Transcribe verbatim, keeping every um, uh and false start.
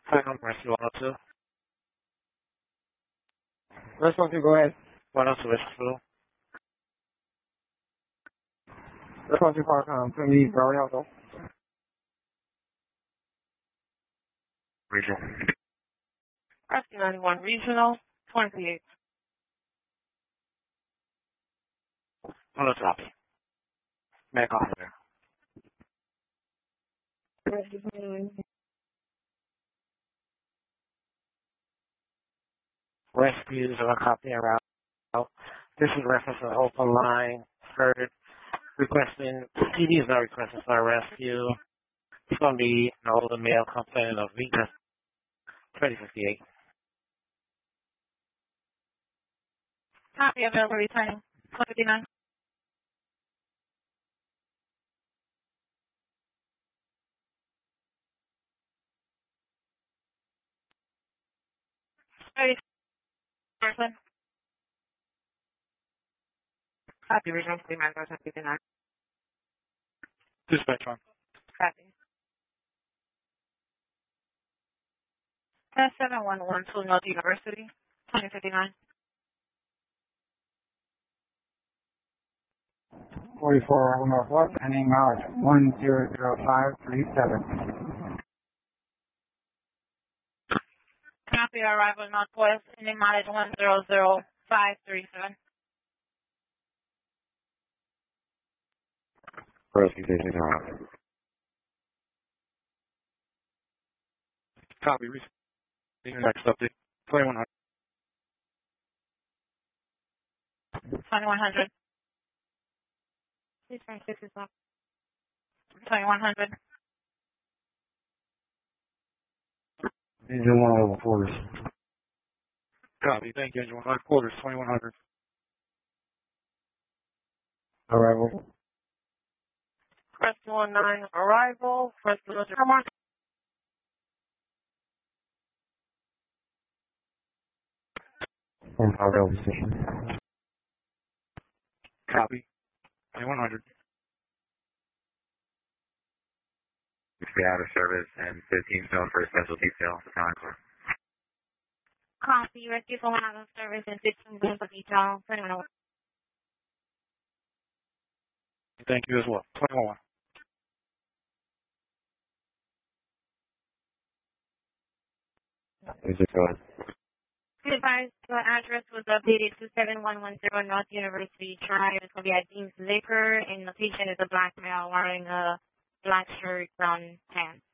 Second, Rescue one oh two. Rescue one oh two, go ahead. one oh two, Rescue. Rescue one oh two, Parkcom, twenty, Broward Household. Regional. Rescue ninety-one, Regional, twenty-eight. one oh two, copy. Make officer. Rescues of a copy around. This is reference to the open line. Third, requesting, T D is not requesting for a rescue. It's going to be an older male complainant of weakness. twenty fifty-eight. Copy available returning, twenty fifty-nine. thirty person. Copy regional three nine twenty fifty-nine. Dispatch one. Copy. Test seven one one two North University, twenty fifty-nine. forty-four Northwest, ending mileage one zero zero five three seven. Copy arrival Northwest, ending mileage one zero zero five three seven. Rescue station arrival. Copy. Receiving next update. twenty-one hundred. twenty-one hundred. Please turn six o'clock. twenty-one hundred. Engine one over quarters. Copy. Thank you. Engine one five quarters. twenty-one hundred. Arrival. Rescue one nine arrival. Rescue one zero. One five Delta station. Copy. twenty-one hundred. Be out of service and fifteen known for special detail. Time for. Copy. Rescue one out of service and fifteen known for detail. twenty-one. Thank you as well. twenty-one. Is it good? Be advised, your address was updated to seven one one zero North University Drive. It's going to be at Dean's Liquor, and location is a black male wearing a black shirt, brown pants.